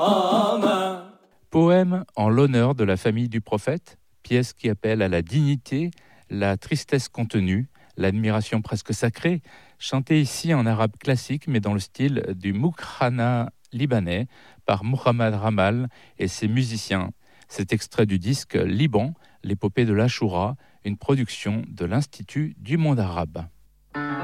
Poème en l'honneur de la famille du prophète, pièce qui appelle à la dignité, la tristesse contenue, l'admiration presque sacrée, chantée ici en arabe classique mais dans le style du mukhrana libanais par Muhammad Ramal et ses musiciens. C'est extrait du disque Liban, l'épopée de l'Achoura, une production de l'Institut du monde arabe.